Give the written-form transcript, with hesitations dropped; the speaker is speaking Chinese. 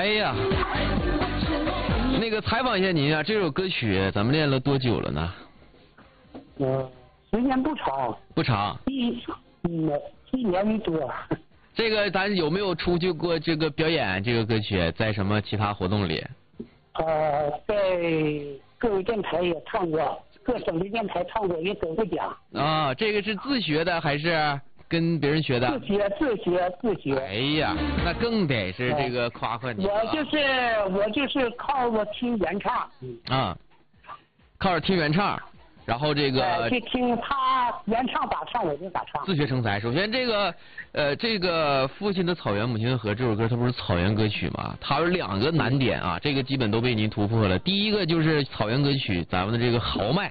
哎呀，那个采访一下您啊，这首歌曲咱们练了多久了呢？ 时间不长。不长。1年多。 这个咱有没有出去过这个表演这个歌曲，在什么其他活动里？ 在各个电台也唱过，各省的电台唱过，也得过奖。 啊，这个是自学的还是跟别人学的？ 自学。 哎呀，那更得是这个夸你。 我就是靠着听原唱。 啊，靠着听原唱。然后这个去听他原唱咋唱我就咋唱， 自学成才。首先这个父亲的草原母亲的河这首歌它不是草原歌曲吗？它有2个难点啊，这个基本都被您突破了。第一个就是草原歌曲咱们的这个豪迈